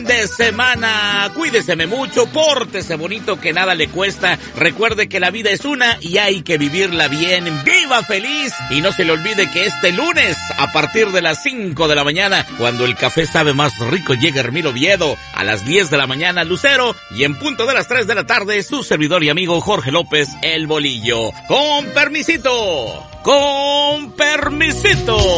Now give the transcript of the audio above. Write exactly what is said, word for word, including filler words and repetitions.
de semana. Cuídeseme mucho, pórtese bonito que nada le cuesta. Recuerde que la vida es una y hay que vivirla bien. ¡Viva feliz! Y no se le olvide que este lunes, a partir de las cinco de la mañana, cuando el café sabe más rico, llega Hermilo Oviedo. A las diez de la mañana, Lucero. Y en punto de las tres de la tarde, su servidor y amigo Jorge López, el Bolillo. Con permisito. Con permisito.